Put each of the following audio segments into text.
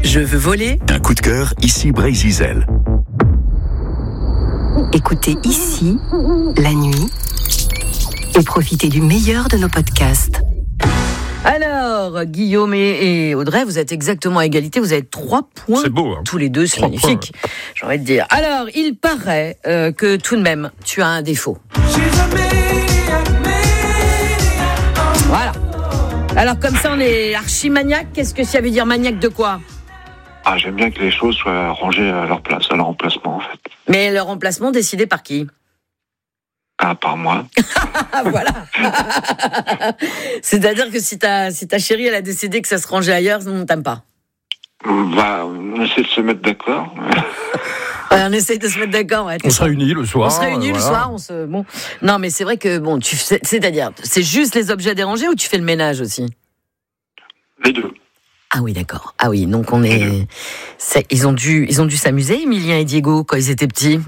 Je veux voler. Un coup de cœur, ici Brésil. Écoutez ici, la nuit, et profitez du meilleur de nos podcasts. Alors, Guillaume et Audrey, vous êtes exactement à égalité. Vous avez 3 points. C'est beau, hein. Tous les deux, c'est magnifique. J'ai envie de dire. Alors, il paraît que tout de même, tu as un défaut. Voilà. Alors, comme ça, on est archi-maniaque. Qu'est-ce que ça veut dire maniaque de quoi ? Ah, j'aime bien que les choses soient rangées à leur place, à leur emplacement, en fait. Mais le remplacement décidé par qui ? Ah, par moi. Ah, voilà. C'est-à-dire que si ta chérie, elle a décidé que ça se rangeait ailleurs, on ne t'aime pas. Bah, on essaie de se mettre d'accord. Ouais, on essaye de se mettre d'accord. Ouais, On se réunit le soir. On se réunit le soir. Bon. Non, mais c'est vrai que bon, c'est-à-dire, c'est juste les objets dérangés ou tu fais le ménage aussi ? Les deux. Ah oui, d'accord. Ah oui, donc on est. Ils ont dû s'amuser, Emilien et Diego, quand ils étaient petits.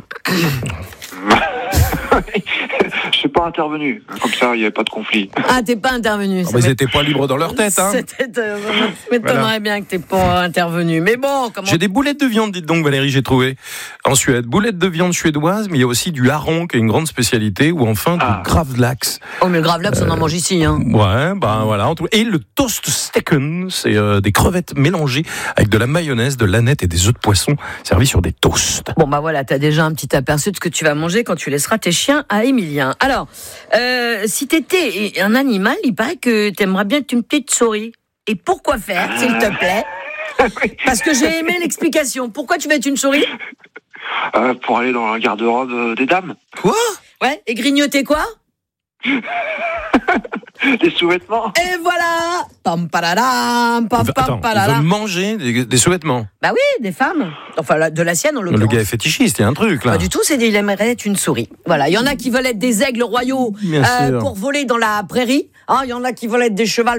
Je suis pas intervenu. Comme ça, il n'y avait pas de conflit. Ah, t'es pas intervenu. Mais ils n'étaient pas libres dans leur tête, hein. Ça m'étonnerait bien que t'es pas intervenu. Mais bon, comment... J'ai des boulettes de viande, dites donc Valérie, j'ai trouvé. En Suède, boulettes de viande suédoise, mais il y a aussi du hareng, qui est une grande spécialité, ou enfin du gravlax. Oh, mais le gravlax, on en mange ici, hein. Ouais, ben voilà. Et le toast steken, c'est des crevettes mélangées avec de la mayonnaise, de l'aneth et des œufs de poisson servis sur des toasts. Bon, bah voilà, t'as déjà un petit aperçu de ce que tu vas manger quand tu laisseras tes chiens à Emilien. Alors, si t'étais un animal, il paraît que t'aimerais bien être une petite souris. Et pourquoi faire, s'il te plaît ? Parce que j'ai aimé l'explication. Pourquoi tu veux être une souris ? Pour aller dans la garde-robe des dames. Quoi ? Ouais, et grignoter quoi ? Des sous-vêtements. Et voilà. Pam paradam, pam pam Attends, il paradam. veut manger des sous-vêtements. Bah oui, des femmes. Enfin, de la sienne en Le l'occurrence. gars est fétichiste, il y a un truc là. Pas du tout, il aimerait être une souris. Voilà, il y en a qui veulent être des aigles royaux Bien sûr. pour voler dans la prairie. Il y en a qui veulent être des chevals